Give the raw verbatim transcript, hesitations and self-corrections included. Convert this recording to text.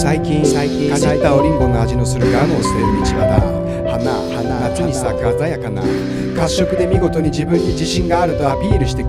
最近最近かじったおりんごの味のするガムを捨てる道端花花夏に咲く鮮やかな褐色で見事に自分に自信があるとアピールしてく